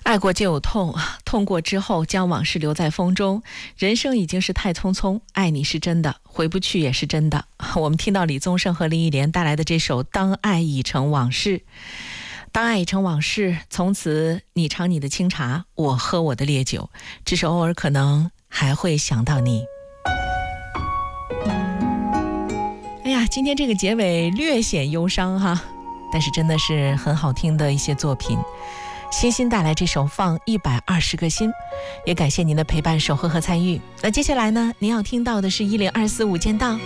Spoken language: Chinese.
爱过就有痛，痛过之后将往事留在风中。人生已经是太匆匆，爱你是真的，回不去也是真的。我们听到李宗盛和林忆莲带来的这首《当爱已成往事》。当爱已成往事，从此你尝你的清茶，我喝我的烈酒，只是偶尔可能还会想到你。哎呀，今天这个结尾略显忧伤哈，但是真的是很好听的一些作品。欣欣带来这首放120个心，也感谢您的陪伴、守候和参与。那接下来呢，您要听到的是1024午间到。